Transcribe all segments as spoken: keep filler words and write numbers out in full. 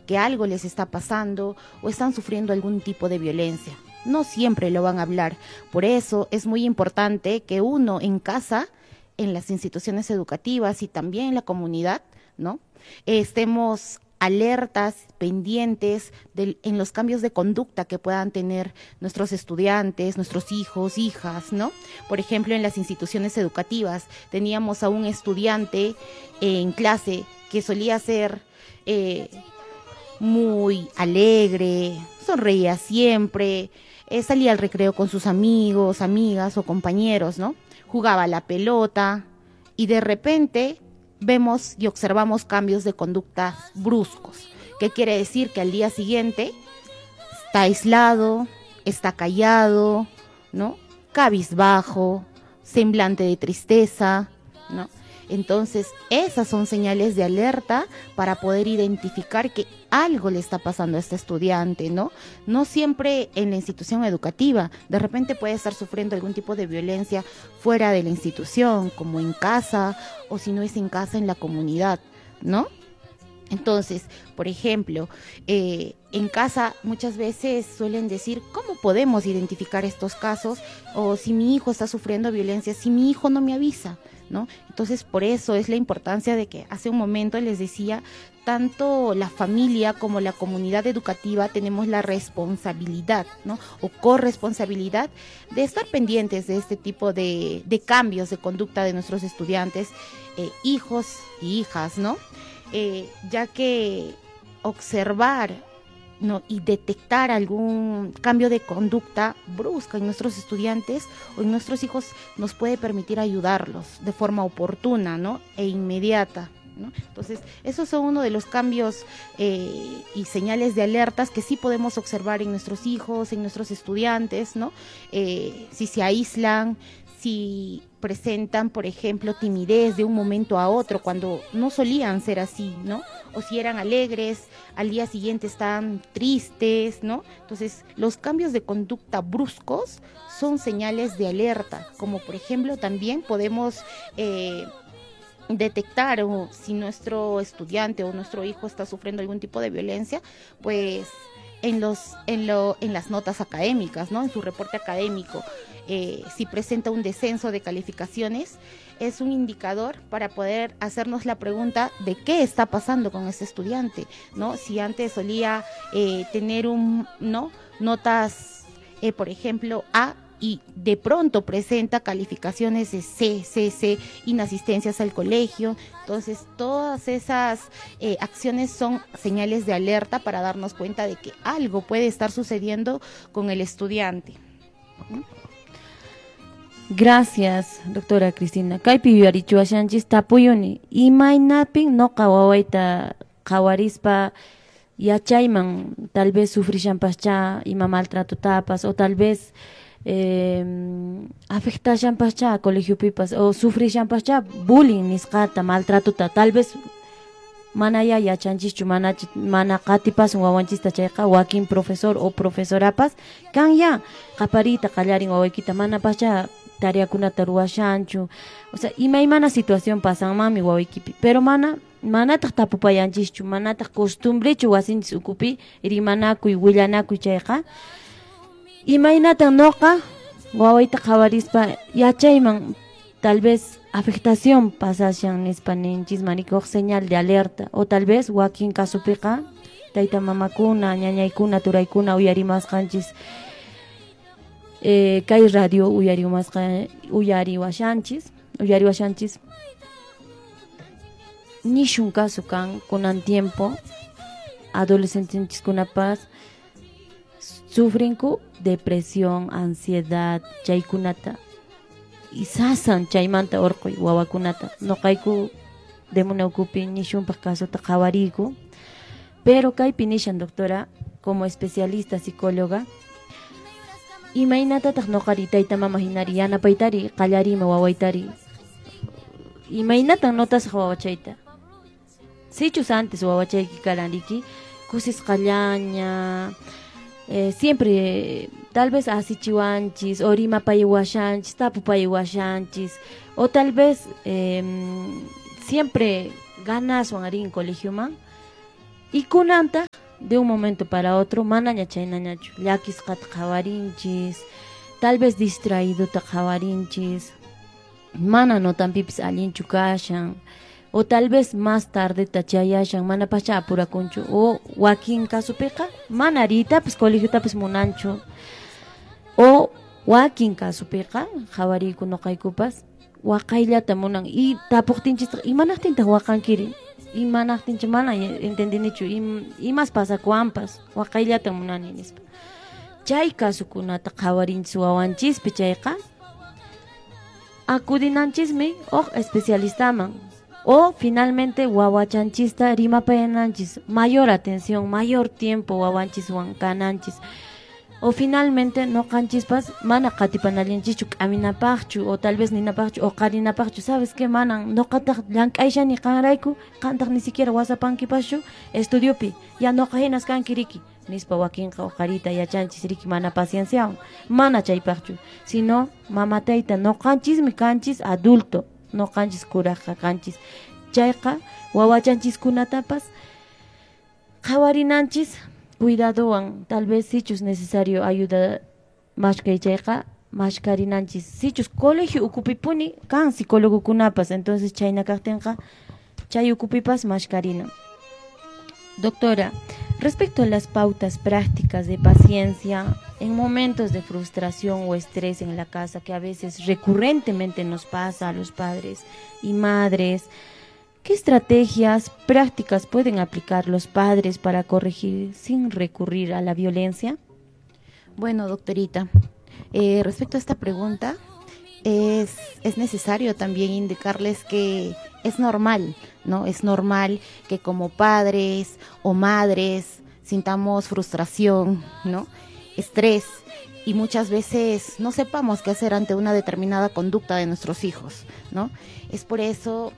que algo les está pasando o están sufriendo algún tipo de violencia. No siempre lo van a hablar. Por eso es muy importante que uno en casa, en las instituciones educativas y también en la comunidad, ¿no? Estemos alertas, pendientes de, en los cambios de conducta que puedan tener nuestros estudiantes, nuestros hijos, hijas, ¿no? Por ejemplo, en las instituciones educativas teníamos a un estudiante eh, en clase que solía ser eh, muy alegre, sonreía siempre, eh, salía al recreo con sus amigos, amigas o compañeros, ¿no? Jugaba a la pelota y de repente vemos y observamos cambios de conducta bruscos. ¿Qué quiere decir? Que al día siguiente está aislado, está callado, ¿no? Cabizbajo, semblante de tristeza, ¿no? Entonces, esas son señales de alerta para poder identificar que algo le está pasando a este estudiante, ¿no? No siempre en la institución educativa, de repente puede estar sufriendo algún tipo de violencia fuera de la institución, como en casa, o si no es en casa, en la comunidad, ¿no? Entonces, por ejemplo, eh, en casa muchas veces suelen decir, ¿cómo podemos identificar estos casos? O si mi hijo está sufriendo violencia, si mi hijo no me avisa, ¿no? Entonces, por eso es la importancia de que hace un momento les decía, tanto la familia como la comunidad educativa tenemos la responsabilidad, ¿no? O corresponsabilidad de estar pendientes de este tipo de, de cambios de conducta de nuestros estudiantes, eh, hijos y hijas, ¿no? Eh, ya que observar, ¿no? Y detectar algún cambio de conducta brusca en nuestros estudiantes o en nuestros hijos nos puede permitir ayudarlos de forma oportuna, ¿no? E inmediata, ¿no? Entonces, esos son uno de los cambios eh, y señales de alertas que sí podemos observar en nuestros hijos, en nuestros estudiantes, ¿no? Eh, si se aíslan, si presentan, por ejemplo, timidez de un momento a otro, cuando no solían ser así, ¿no? O si eran alegres, al día siguiente están tristes, ¿no? Entonces, los cambios de conducta bruscos son señales de alerta, como por ejemplo también podemos eh, detectar o si nuestro estudiante o nuestro hijo está sufriendo algún tipo de violencia, pues en los en lo en las notas académicas, ¿no? En su reporte académico, eh, si presenta un descenso de calificaciones, es un indicador para poder hacernos la pregunta de qué está pasando con ese estudiante, ¿no? Si antes solía eh, tener un, ¿no? notas, eh, por ejemplo, A, y de pronto presenta calificaciones de C, C, C, inasistencias al colegio. Entonces, todas esas eh, acciones son señales de alerta para darnos cuenta de que algo puede estar sucediendo con el estudiante. Gracias, doctora Cristina. Kaypi yuyarichuwashanchis tapuyuni. Imaynapin noqa wawayta qawarispa yachayman tal vez sufrishanpascha ima maltratutapas o tal vez eh, afectashanpascha colegiopipas o sufrishanpascha bullying nisqata maltratuta tal vez mana ya yachanchischu mana mana qatipasun wawanchista chayqa wakin profesor o profesorapas kan ya qaparita qallarin wawaykita mana pascha tareakunata ruwashanchu, o sea, imaymana situación pasanmanmi wawaykipi, pero mana manataq tapupayanchischu, manataq costumbrechu wasinchis ukupi rimanakuy willanakuy chayqa imaynatan noqa wawayta qawarispa yachayman tal vez afectación pasashan nispa ninchis manikuq señal de alerta o tal vez wakin kasupiqa tayta mamakuna ñañaykuna turaykuna uyarimasqanchis eh, kay radio uyarimasqa uyariwashanchis uyariwashanchis nishun caso kan kunan tiempo adolescentes kunapas sufrinku depresión, ansiedad, chaykunata isasan chaymanta orqoy wawakunata noqayku demunawkupi nishunpaq casota qawariku, pero kaypi nishan doctora como especialista psicóloga imaynatataq noqari tayta mama hinari yanapaytari qallarima wawaytari imaynatan notasaq wawachayta sichus antes wawachayki karanriki kusisqallaña eh, siempre tal vez asichiwanchis o rimapayuwashanchis tapupayuwashanchis o tal vez eh, siempre ganas wan arin colegioman y kunanta de un momento para otro mana ñachaynañachu llakisqata qhawarinchis, tal vez distraído ta qhawarinchis, mana notanpipis allinchu kashan, o tal vez más tarde tachayashan mana pacha apurakunchu, o wakin kasupiqa mana aritapis colegiotapis munanchu, o wakin kasupiqa qhawariyku nuqaykupas waqayllata munan y tapuqtinchis imanaqtintaq waqankiri, imanaqtincha mana entendinichu imas pasakuanpas waqayllata munani nispa. Chay kasukunata qhawarinchis wawanchispi chayqa akudinanchismi o especialistaman, o finalmente wawachanchista rimapayananchis mayor atención, mayor tiempo wawanchiswan kananchis, o finalmente no qanchispas mana qatipanallinchichu k'aminapaqchu, o tal vez ninapaqchu o qarinapaqchu, sabes que manan noqataq llank'ayshani qanrayku qantaq ni siquiera wasapankipaschu estudiopi ya noqa hinas kanki riki nispa wakinqa o qarita yachanchis riki mana pacienciawan, mana chaypaqchu, sino mamatayta noqanchismi kanchis adulto, noqanchis kuraqqa kanchis, chayqa wawachanchis-kunatapas qhawarinanchis cuidadowan, tal vez sichus necesario ayuda mashkay chayqa mashkarinanchis, sichus colegio ukupipuni kan psicólogo kunapas, entonces chayna kaqtinqa chay ukupipas mashkarina. Doctora, respecto a las pautas prácticas de paciencia en momentos de frustración o estrés en la casa que a veces recurrentemente nos pasa a los padres y madres, ¿qué estrategias prácticas pueden aplicar los padres para corregir sin recurrir a la violencia? Bueno, doctorita, eh, respecto a esta pregunta, es, es necesario también indicarles que es normal, ¿no? Es normal que como padres o madres sintamos frustración, ¿no? Estrés, y muchas veces no sepamos qué hacer ante una determinada conducta de nuestros hijos, ¿no? Es por eso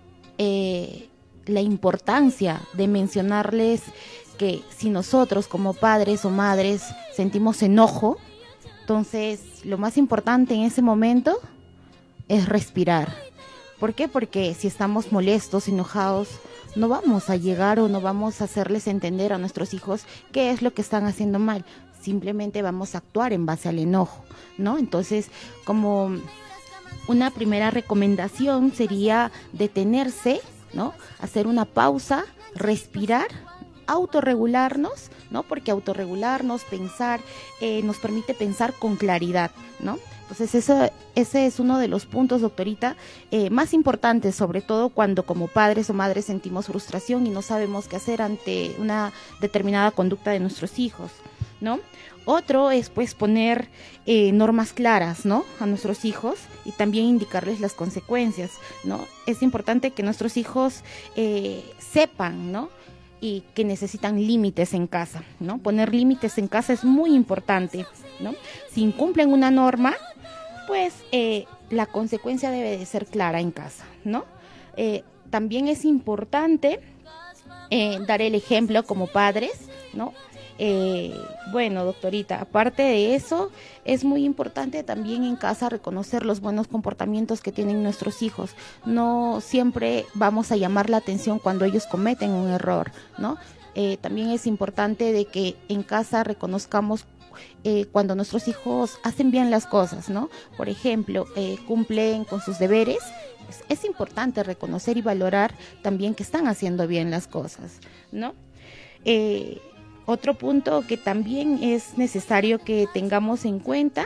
eh, la importancia de mencionarles que si nosotros como padres o madres sentimos enojo, entonces lo más importante en ese momento es respirar. ¿Por qué? Porque si estamos molestos, enojados, no vamos a llegar o no vamos a hacerles entender a nuestros hijos qué es lo que están haciendo mal. Simplemente vamos a actuar en base al enojo, ¿no? Entonces, como una primera recomendación sería detenerse, ¿no? Hacer una pausa, respirar, autorregularnos, ¿no? Porque autorregularnos, pensar, eh, nos permite pensar con claridad, ¿no? Entonces eso, ese es uno de los puntos, doctorita, eh, más importantes, sobre todo cuando como padres o madres sentimos frustración y no sabemos qué hacer ante una determinada conducta de nuestros hijos, ¿no? Otro es pues poner eh, normas claras, ¿no? A nuestros hijos y también indicarles las consecuencias, ¿no? Es importante que nuestros hijos eh, sepan, ¿no? Y que necesitan límites en casa, ¿no? Poner límites en casa es muy importante, ¿no? Si incumplen una norma, pues eh, la consecuencia debe de ser clara en casa, ¿no? Eh, también es importante eh, dar el ejemplo como padres, ¿no? Eh, bueno, doctorita, aparte de eso, es muy importante también en casa reconocer los buenos comportamientos que tienen nuestros hijos. No siempre vamos a llamar la atención cuando ellos cometen un error, ¿no? Eh, también es importante de que en casa reconozcamos eh, cuando nuestros hijos hacen bien las cosas, ¿no? Por ejemplo, eh, cumplen con sus deberes. Es, es importante reconocer y valorar también que están haciendo bien las cosas, ¿no? Eh, Otro punto que también es necesario que tengamos en cuenta,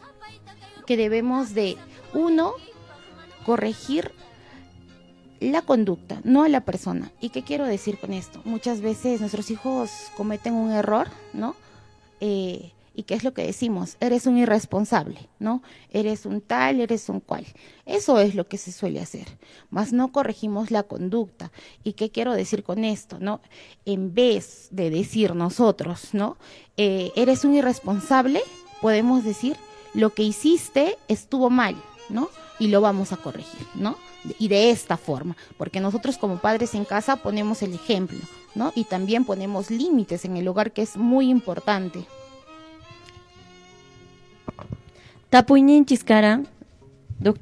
que debemos de, uno, corregir la conducta, no a la persona. ¿Y qué quiero decir con esto? Muchas veces nuestros hijos cometen un error, ¿no? Eh, ¿Y qué es lo que decimos? Eres un irresponsable, ¿no? Eres un tal, eres un cual. Eso es lo que se suele hacer, mas no corregimos la conducta. ¿Y qué quiero decir con esto, no? En vez de decir nosotros, ¿no? Eh, eres un irresponsable, podemos decir, lo que hiciste estuvo mal, ¿no? Y lo vamos a corregir, ¿no? Y de esta forma, porque nosotros como padres en casa ponemos el ejemplo, ¿no? Y también ponemos límites en el hogar, que es muy importante. Tapuyninchis kara,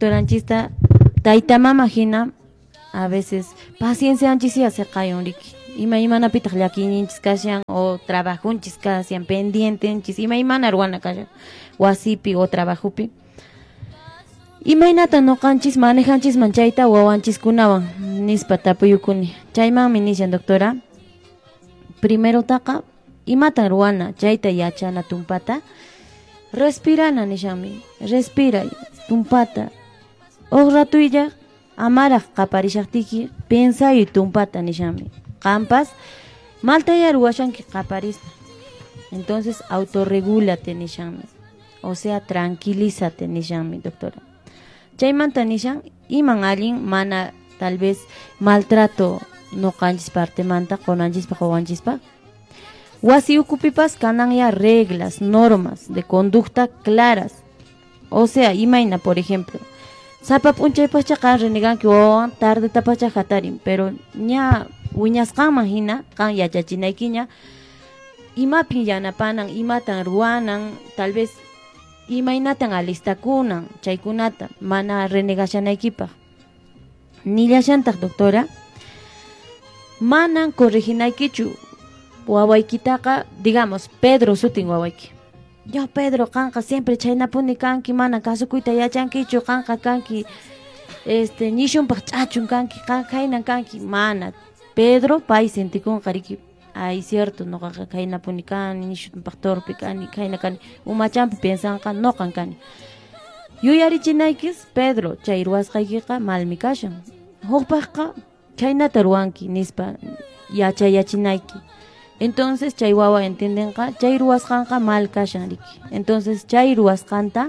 doctoranchista, tayta mama hina, a veces paciencia anchis y hace riki. ima imana pitaq llakininchis kashan o trabajunchis kashan pendientenchis ima imana ruana kashan wasipi o trabajupi imaynata noqanchis manejanchis manchayta wawanchis kunawan nispa tapuyukuni chaymanmi nishan doctora primero taqa imatan ruana chayta yachana tumpata respirana nishanmi respira tumpata o ratuylla amaraq qaparishaqtiki pensayu tumpata nishanmi qampas maltaya ruwashanki qaparispa entonces autorregúlate nishanmi o sea tranquilízate nishanmi doctora chaymanta nishan iman allin mana tal vez maltrato noqanchis partemanta qonanchispa qawanchispa wasi ukupipas kanan ya reglas normas de conducta claras o sea imayna por ejemplo sapa p'unchaypas chaqa reneganki wawan tarde tapacha hatarin pero ña wiñasqanman hina kan yachachinaykiña imapin yanapanan imatan ruwanan tal vez imaynatan alistakunan chaykunata mana renegashanaykipa nillashantaq doctora manan corrijinaykichu wawaykitaqa digamos Pedro sutin wawayki yo Pedro kanqa siempre chaynapuni kanki mana kasukuyta yachankichu kanqa kanki este nishunpaq ch'achun kanki kaynan kanki mana Pedro pay sintikunqa riki ay cierto noqaqa kaynapuni kani nishunpaq torpe kani kayna kani umachanpi pensanqa noqan kani yuyarichinaykis Pedro chay ruwasqaykiqa malmi kashan huqpaqqa chaynata ruwanki nispa yachayachinayki entonces chay wawa entendenqa chay ruwasqanqa mal kashan riki entonces chay ruwasqanta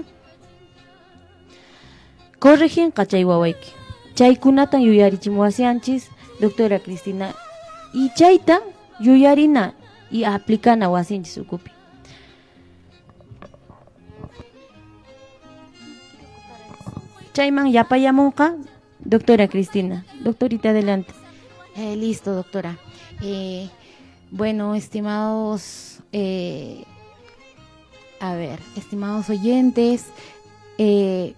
corrijinqa chay wawayki chaykunatan yuyarichimuwasianchis doctora Cristina y chayta yuyarina y aplicana wasinchis ukupi chayman yapayamunqa doctora Cristina doctorita adelante. Eh, listo doctora. eh, Bueno, estimados, eh, a ver, estimados oyentes, eh,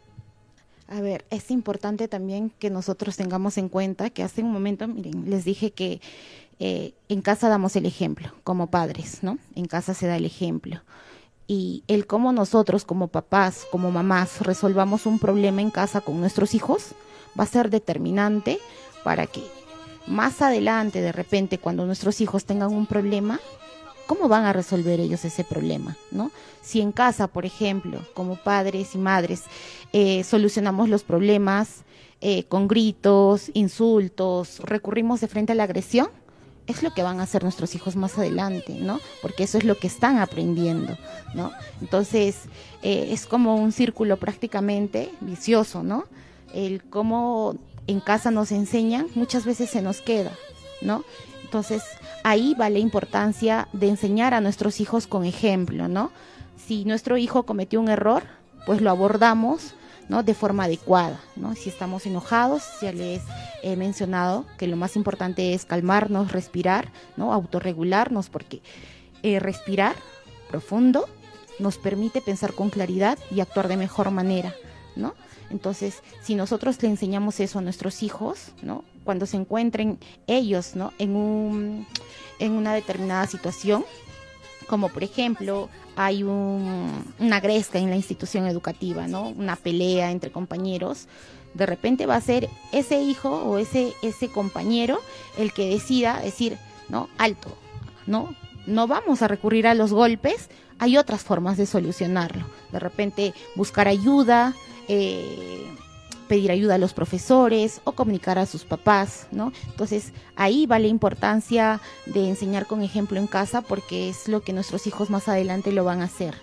a ver, es importante también que nosotros tengamos en cuenta que hace un momento, miren, les dije que eh, en casa damos el ejemplo, como padres, ¿no? En casa se da el ejemplo. Y el cómo nosotros, como papás, como mamás, resolvamos un problema en casa con nuestros hijos, va a ser determinante para que más adelante, de repente, cuando nuestros hijos tengan un problema, ¿cómo van a resolver ellos ese problema, ¿no? Si en casa, por ejemplo, como padres y madres, eh, solucionamos los problemas eh, con gritos, insultos, recurrimos de frente a la agresión, es lo que van a hacer nuestros hijos más adelante, ¿no? Porque eso es lo que están aprendiendo, ¿no? Entonces, eh, es como un círculo prácticamente vicioso, ¿no? El cómo en casa nos enseñan, muchas veces se nos queda, ¿no? Entonces, ahí va la importancia de enseñar a nuestros hijos con ejemplo, ¿no? Si nuestro hijo cometió un error, pues lo abordamos, ¿no? De forma adecuada, ¿no? Si estamos enojados, ya les he mencionado que lo más importante es calmarnos, respirar, ¿no? Autorregularnos, porque eh, respirar profundo nos permite pensar con claridad y actuar de mejor manera, ¿no? Entonces, si nosotros le enseñamos eso a nuestros hijos, ¿no? Cuando se encuentren ellos, ¿no? En un, en una determinada situación, como por ejemplo hay un, una gresca en la institución educativa, ¿no? Una pelea entre compañeros, de repente va a ser ese hijo o ese, ese compañero el que decida decir, ¿no? Alto, ¿no? No vamos a recurrir a los golpes, hay otras formas de solucionarlo. De repente buscar ayuda, eh, pedir ayuda a los profesores o comunicar a sus papás, ¿no? Entonces ahí va la importancia de enseñar con ejemplo en casa, porque es lo que nuestros hijos más adelante lo van a hacer.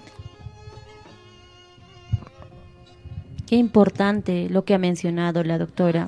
Qué importante lo que ha mencionado la doctora.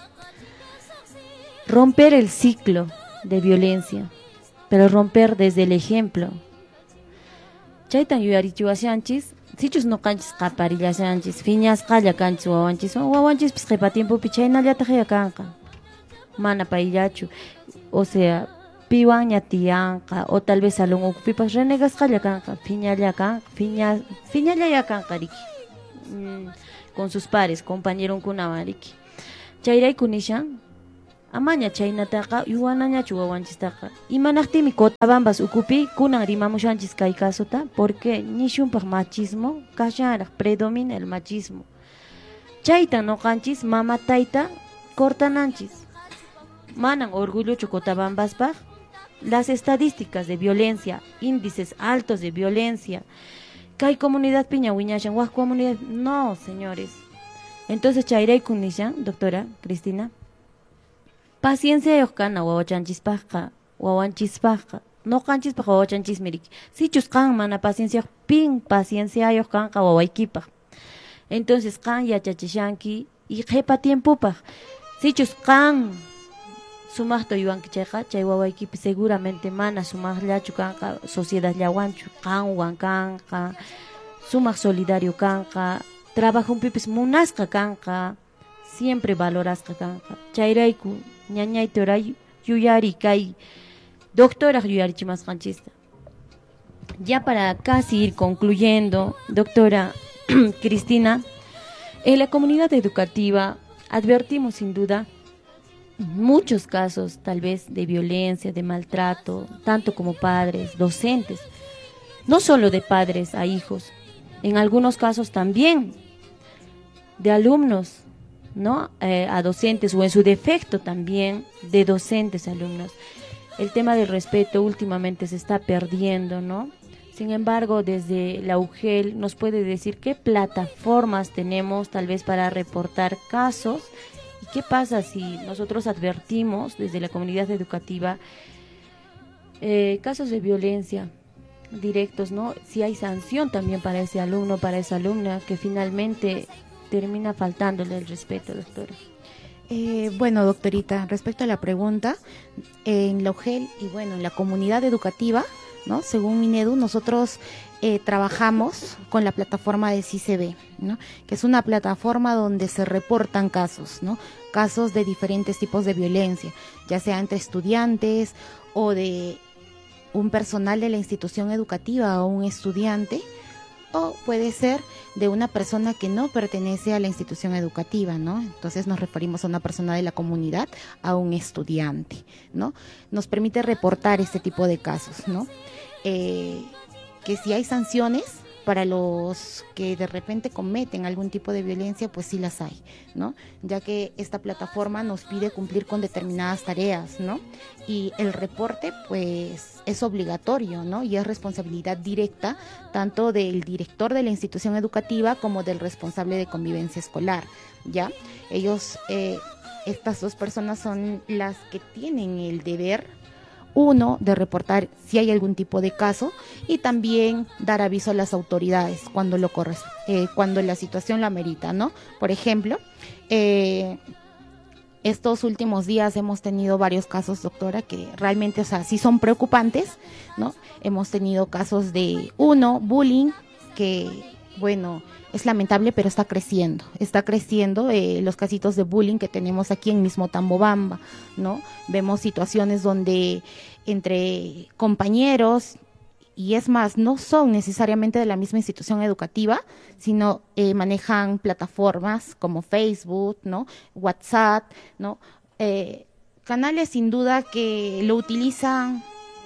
Romper el ciclo de violencia, pero romper desde el ejemplo. Chaytan yuyarichiwashanchis, sichus no canchis qaparillashanchis, fiñas qalla canchis wawanchis, wawanchis pues qhipa tiempo pichaynallata kanqa. Mana payllachu, o sea, piwan ñatiyanqa, o tal vez salón ukupipas renegas qalla kanqa, fiñalla kanqa, fiña, fiñalla kanqa riki. Mm, con sus pares, compañero kunawan riki. Chayrayku nishan, amaña chaynataqa yuwanañachu wawanchistaqa. Imanaqtimi Cotabambas ukupi kunan rimamushanchis kay casuta, porque nishunpaq machismo kashanraq, predomina el machismo. Chayta noqanchis mama tayta cortananchis. Manan orgullochu Cotabambaspaq las estadísticas de violencia, índices altos de violencia. Kay comunidad piña wiñashan, waj comunidad, no, señores. Entonces chayrayku nishan, doctora Cristina, paciencia yokkana wawachanchispaqqa, wawanchispaqqa, noqanchispaq wawachanchis miriki. Sichus qan mana paciencia pin paciencia yokkanqa wawaykipaq. Entonces qan yachachishanki y qhipa tiempupaq. Sichus qan sumaqta yuwanki chayqa, chay wawaykipi seguramente mana sumaqllachu kanqa, sociedad llawanchu, qanwan kanqa, sumaq solidario kanqa, trabajunpipis munasqa kanqa, siempre valorasqa kanqa. Chayrayku ñañayta oray yuyari kay doctora yuyarichimasqanchista. Ya para casi ir concluyendo, doctora Cristina, en la comunidad educativa advertimos sin duda muchos casos tal vez de violencia, de maltrato, tanto como padres, docentes, no solo de padres a hijos, en algunos casos también de alumnos, ¿no? Eh, a docentes o en su defecto también de docentes a alumnos. El tema del respeto últimamente se está perdiendo, ¿no? Sin embargo, desde la U G E L nos puede decir qué plataformas tenemos tal vez para reportar casos. ¿Y qué pasa si nosotros advertimos desde la comunidad educativa eh, casos de violencia directos, ¿no? Si hay sanción también para ese alumno, para esa alumna que finalmente termina faltándole el respeto, doctora. Eh, bueno, doctorita, respecto a la pregunta, en la U G E L y bueno, en la comunidad educativa, ¿no? Según Minedu, nosotros eh, trabajamos con la plataforma de C I C B, ¿no? Que es una plataforma donde se reportan casos, ¿no? Casos de diferentes tipos de violencia, ya sea entre estudiantes o de un personal de la institución educativa o un estudiante, o puede ser de una persona que no pertenece a la institución educativa, ¿no? Entonces nos referimos a una persona de la comunidad, a un estudiante, ¿no? Nos permite reportar este tipo de casos, ¿no? Eh, que si hay sanciones para los que de repente cometen algún tipo de violencia, pues sí las hay, ¿no? Ya que esta plataforma nos pide cumplir con determinadas tareas, ¿no? Y el reporte, pues, es obligatorio, ¿no? Y es responsabilidad directa tanto del director de la institución educativa como del responsable de convivencia escolar, ¿ya? Ellos, eh, estas dos personas son las que tienen el deber, uno, de reportar si hay algún tipo de caso y también dar aviso a las autoridades cuando lo corre, eh, cuando la situación lo amerita, ¿no? Por ejemplo, eh, estos últimos días hemos tenido varios casos, doctora, que realmente, o sea, sí son preocupantes, ¿no? Hemos tenido casos de, uno, bullying, que, bueno, es lamentable, pero está creciendo, está creciendo eh, los casitos de bullying que tenemos aquí en mismo Tambobamba, ¿no? Vemos situaciones donde entre compañeros, y es más, no son necesariamente de la misma institución educativa, sino eh, manejan plataformas como Facebook, ¿no? WhatsApp, ¿no? Eh, canales sin duda que lo utilizan,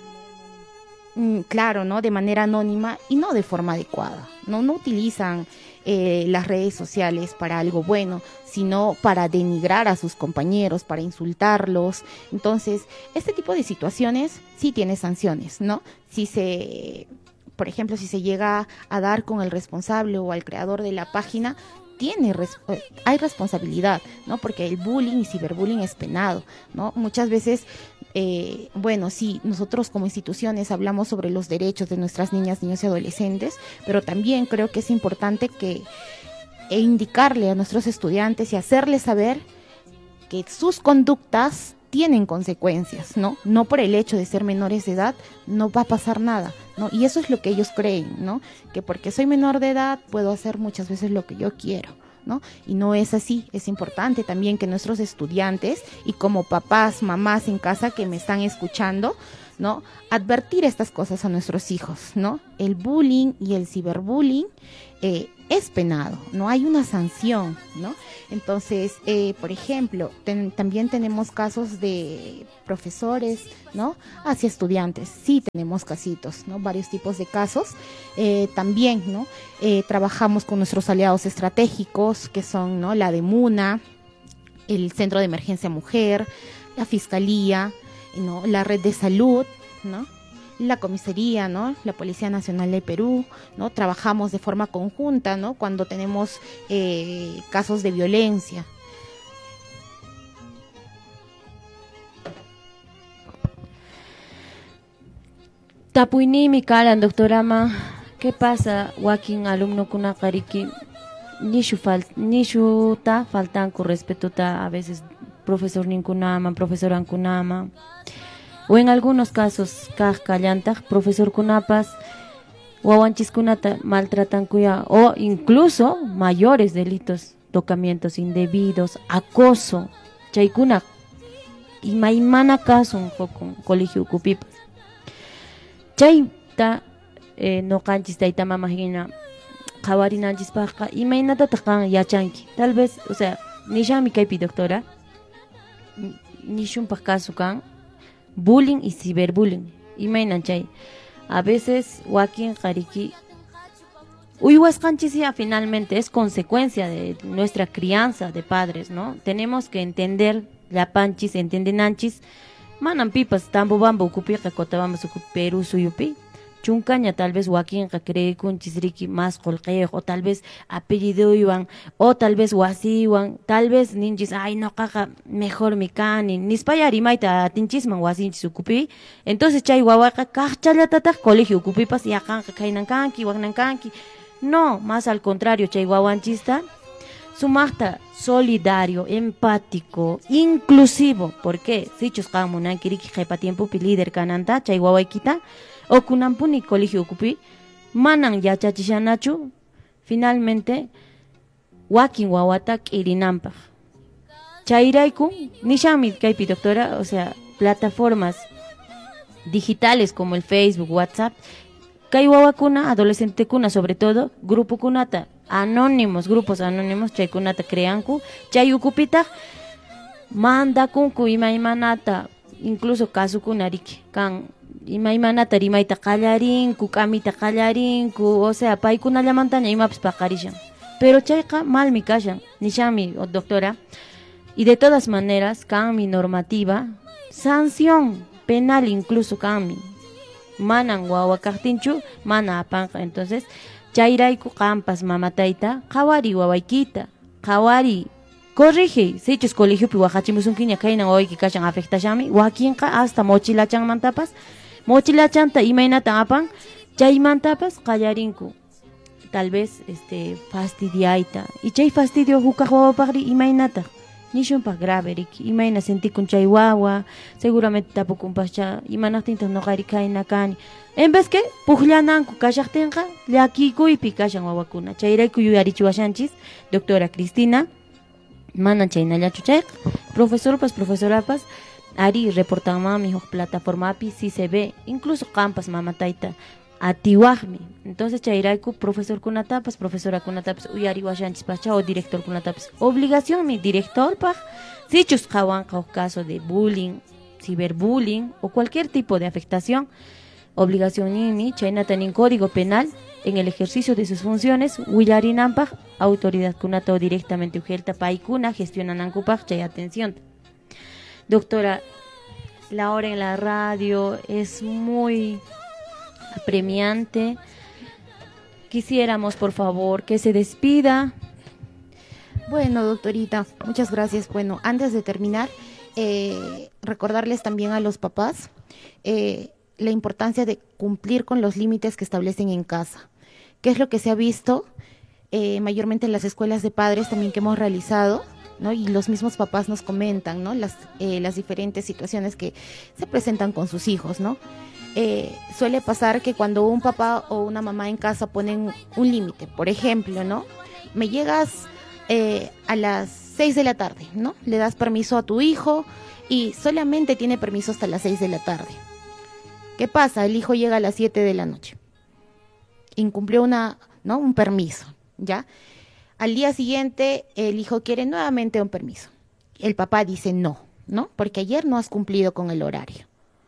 mm, claro, ¿no? De manera anónima y no de forma adecuada, ¿no? No utilizan Eh, las redes sociales para algo bueno, sino para denigrar a sus compañeros, para insultarlos. Entonces, este tipo de situaciones sí tiene sanciones, ¿no? Si se, por ejemplo, si se llega a dar con el responsable o al creador de la página, tiene hay responsabilidad, ¿no? Porque el bullying y ciberbullying es penado, ¿no? Muchas veces, eh, bueno, sí, nosotros como instituciones hablamos sobre los derechos de nuestras niñas, niños y adolescentes, pero también creo que es importante que e indicarle a nuestros estudiantes y hacerles saber que sus conductas tienen consecuencias, ¿no? No por el hecho de ser menores de edad no va a pasar nada, ¿no? Y eso es lo que ellos creen, ¿no? Que porque soy menor de edad puedo hacer muchas veces lo que yo quiero, ¿no? Y no es así. Es importante también que nuestros estudiantes y como papás, mamás en casa que me están escuchando, ¿no? Advertir estas cosas a nuestros hijos, ¿no? El bullying y el ciberbullying eh, es penado, no hay una sanción, ¿no? Entonces, eh, por ejemplo, ten, también tenemos casos de profesores, ¿no? Hacia estudiantes, sí tenemos casitos, ¿no? Varios tipos de casos. Eh, también, ¿no? Eh, trabajamos con nuestros aliados estratégicos, que son, ¿no? La DEMUNA, el Centro de Emergencia Mujer, la Fiscalía, ¿no? La Red de Salud, ¿no? La Comisaría, ¿no? La Policía Nacional de Perú, ¿no? Trabajamos de forma conjunta, ¿no? Cuando tenemos eh, casos de violencia. Tapuynimi kalan, doctorama, ¿qué pasa? Wakin alumno kuna kariki nishu fal nishu ta faltan con respeto ta a veces profesor ninkunama, profesoran kunama. O en algunos casos, kaj kallantaj, profesor kunapas, wawanchis kunata maltratan kuya, o incluso mayores delitos, tocamientos indebidos, acoso, chaykuna, y maimana caso un poco colegio kupipas. Chayta, eh, no canchis taita mamajina, kawarinanchis paja, y mainata takan yachanki, tal vez, o sea, ni ya mi kaipi doctora, ni shumpaj caso kan, bullying y ciberbullying. Imainan chay. A veces wakin kariki uywas canchisia finalmente es consecuencia de nuestra crianza de padres, ¿no? Tenemos que entender la panchis, entienden anchis. Manan pipas tambo bambo kupi kotabamos Perú suyupi. Chuncaña tal vez Joaquín cree con chisriki más colquejo, o tal vez apellido iwan, o tal vez wasiwan, tal vez ninjis, ay no caja, mejor mi cani, nispayari maita tinchisman wasinchis ukupi. Entonces chay guawaca cachalatatak colegio ukupipas y akan kainan kanki, wagnan kanki. No, más al contrario, chay guawanchista, sumachta solidario, empático, inclusivo. ¿Por qué? Si chuscan munan kiriki jepa tiempo pi líder cananta, chay guawaikita. O kunampuni colegio kupi manan yachachishanachu finalmente wakin wawata k'irinampaj chayrayku nishami kaypi doctora, o sea, plataformas digitales como el Facebook, WhatsApp, kay wawakuna, adolescentekuna sobre todo, grupo kunata anónimos, grupos anónimos chaykunata creanku, chay ukupita mandakunku imaymanata, incluso kasukunariki kan imaymanata rimayta qallarinku, k'amita qallarinku, o sea, paykunallamantaña imapis paqarishan. Pero chayqa malmi kashan, nishami, oh, doctora. Y de todas maneras, kanmi normativa, sanción penal incluso kanmi. Manan wawa kaqtinchu, mana apanqa. Entonces, chayrayku qampas mamatayta, qawari wawaykita, qawari corrige, si chus colegio pi wajachimusunkiña kaynan wawayki kashan afectashami, wakinqa hasta mochilachan mantapas, mochilachanta imaynata apan, chaymantapas qallarinku. Tal vez este fastidiaita. Y chay fastidio hukaq wawapaqri imaynata. Nishunpaq grave riki. Imayna sentikun chay wawa, seguramente tapukunpascha imanaqtintas noqari kayna kani. En vez que puqllananku kashaqtinqa llakikuypi kashan wawakuna. Chayrayku yuyarichiwashanchis, doctora Cristina, manan chaynallachu chayqa. Profesorpas, profesorapas, ari reportanmami huk plataformapi si se ve, incluso qampas mamatayta atiwaqmi. Entonces chayrayku profesor kunatapas, profesora kunatapas uyariwashanchis pacha, o director kunatapas obligación mi director paj, si chus qawanqa huk caso de bullying, ciberbullying o cualquier tipo de afectación, obligación nimi chaynata nin código penal en el ejercicio de sus funciones willarinampaj autoridad kunata o directamente ujelta paykuna gestionanankupaj chay atención. Doctora, la hora en la radio es muy apremiante. Quisiéramos, por favor, que se despida. Bueno, doctorita, muchas gracias. Bueno, antes de terminar, eh, recordarles también a los papás eh, la importancia de cumplir con los límites que establecen en casa. ¿Qué es lo que se ha visto eh, mayormente en las escuelas de padres también que hemos realizado? ¿No? Y los mismos papás nos comentan, ¿no? las, eh, las diferentes situaciones que se presentan con sus hijos, ¿no? Eh, suele pasar que cuando un papá o una mamá en casa ponen un límite, por ejemplo, ¿no? Me llegas eh, a las seis de la tarde, ¿no? Le das permiso a tu hijo y solamente tiene permiso hasta las seis de la tarde. ¿Qué pasa? El hijo llega a las siete de la noche, incumplió una, ¿no? un permiso, ¿ya? Al día siguiente el hijo quiere nuevamente un permiso. El papá dice no, ¿no? Porque ayer no has cumplido con el horario.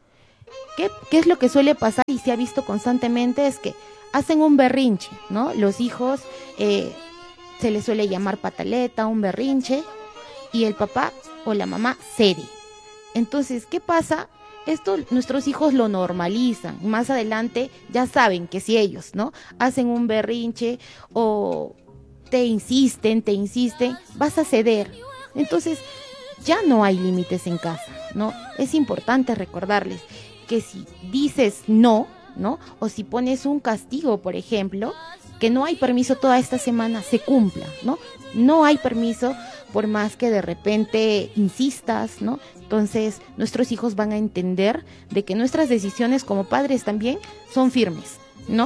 ¿Qué, qué es lo que suele pasar y se ha visto constantemente? Es que hacen un berrinche, ¿no? Los hijos eh, se les suele llamar pataleta, un berrinche, y el papá o la mamá cede. Entonces, ¿qué pasa? Esto nuestros hijos lo normalizan. Más adelante ya saben que si ellos, ¿no? hacen un berrinche o te insisten, te insisten, vas a ceder. Entonces, ya no hay límites en casa, ¿no? Es importante recordarles que si dices no, ¿no? O si pones un castigo, por ejemplo, que no hay permiso toda esta semana, se cumpla, ¿no? No hay permiso por más que de repente insistas, ¿no? Entonces, nuestros hijos van a entender de que nuestras decisiones como padres también son firmes, ¿no?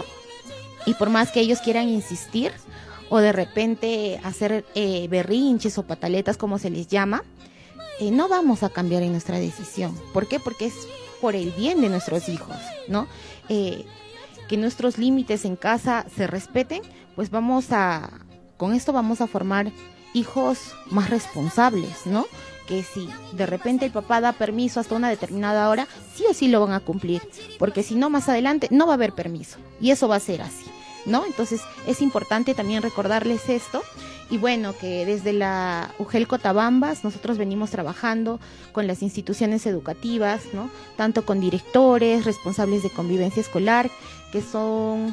Y por más que ellos quieran insistir o de repente hacer eh, berrinches o pataletas, como se les llama, eh, no vamos a cambiar en nuestra decisión. ¿Por qué? Porque es por el bien de nuestros hijos, ¿no? Eh, que nuestros límites en casa se respeten, pues vamos a, con esto vamos a formar hijos más responsables, ¿no? Que si de repente el papá da permiso hasta una determinada hora, sí o sí lo van a cumplir, porque si no, más adelante no va a haber permiso, y eso va a ser así, ¿no? Entonces es importante también recordarles esto. Y bueno, que desde la U G E L Cotabambas nosotros venimos trabajando con las instituciones educativas, ¿no? Tanto con directores, responsables de convivencia escolar, que son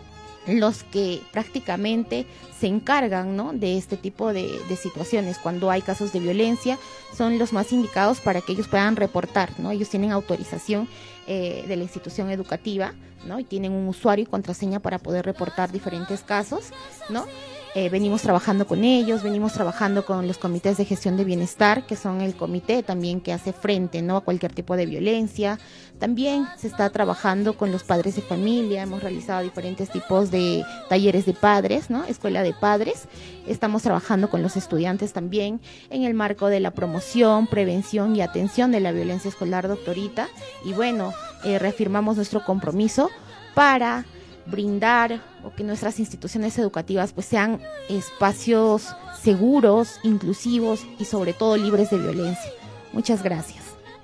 los que prácticamente se encargan, ¿no? de este tipo de, de situaciones. Cuando hay casos de violencia, son los más indicados para que ellos puedan reportar, ¿no? Ellos tienen autorización eh, de la institución educativa, ¿no? Y tienen un usuario y contraseña para poder reportar diferentes casos, ¿no? Eh, venimos trabajando con ellos, venimos trabajando con los comités de gestión de bienestar, que son el comité también que hace frente, ¿no? a cualquier tipo de violencia. También se está trabajando con los padres de familia, hemos realizado diferentes tipos de talleres de padres, ¿no? Escuela de padres. Estamos trabajando con los estudiantes también en el marco de la promoción, prevención y atención de la violencia escolar, doctorita. Y bueno, eh, reafirmamos nuestro compromiso para brindar o que nuestras instituciones educativas pues sean espacios seguros, inclusivos y sobre todo libres de violencia. Muchas gracias.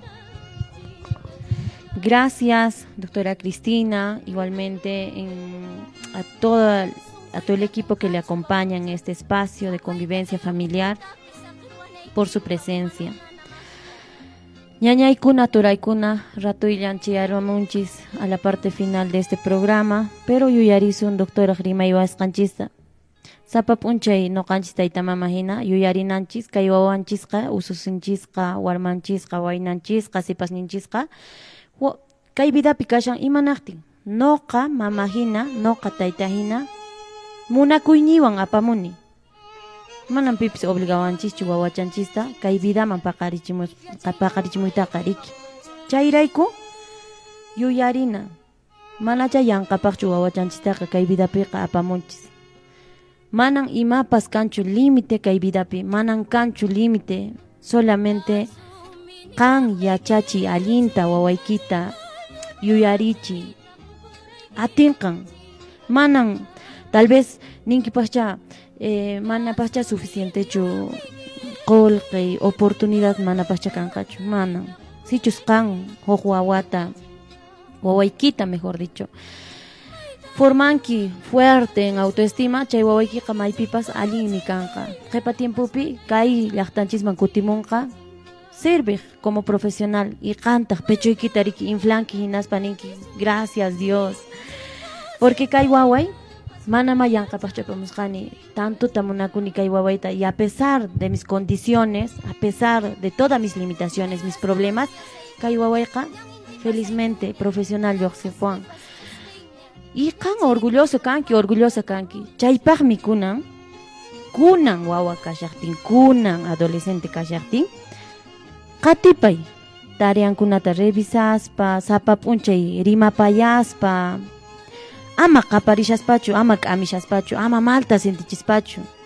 Gracias, doctora Cristina, igualmente en, a, toda, a todo el equipo que le acompaña en este espacio de convivencia familiar por su presencia. Ñañaykuna, turaykuna, ratuyllanchay armamunchis a la parte final de este programa, pero yuyarisun doctora rimayuasqanchista. Sapapunchay noqanchis taytamamahina yuyarinanchis kay wawanchisqa, ususinchisqa, warmanchisqa, waynanchisqa, sipasninchisqa, kay vidapi kashan imanaqtin. Noqa mamahina, noqa taytahina, munakuyniwan apamuni. Manan pipis obligawanchischu wawachanchista kay vidaman paqarichimus paqarichimuyta qariki. Chayrayku yuyarina manacha yanqapaqchu wawachanchistaqa kay vidapiqa apamunchis. Manan imapas kanchu límite kay vidapi, manan kanchu límite, solamente qan yachachi allinta wawaykita yuyarichi atinqan. Manan tal vez ninkipascha Eh, mana pacha suficiente chu qolqi oportunidad mana pacha kanqachu mana sichus qan huk wawata wawaykita mejor dicho formanki fuerte en autoestima chay wawaykiqa maypipas allinmi kanqa qhipa tiempopi kay llaqtanchisman kutimunqa sirve como profesional y qantaq pechuykita riki inflanki hinaspa ninki gracias Dios porque kay waway mana mayanqapaqchapamusqani tanto tamunakuni kay wawayta y a pesar de mis condiciones, a pesar de todas mis limitaciones, mis problemas, kay wawayqa felizmente profesional lluqsipuan. Y kan orgulloso kanki, orgullosa kanki. Chaypaqmi kunan, kunan wawa kashaqtin, kunan adolescente kashaqtin, qatipay tareankunata revisaspa, sapapunchay rimapayaspa, ama qaparishaspachu, ama k'amishaspachu, ama malta sintichispachu.